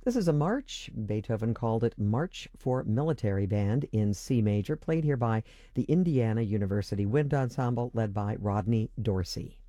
This is a march. Beethoven called it March for Military Band in C major, played here by the Indiana University Wind Ensemble, led by Rodney Dorsey.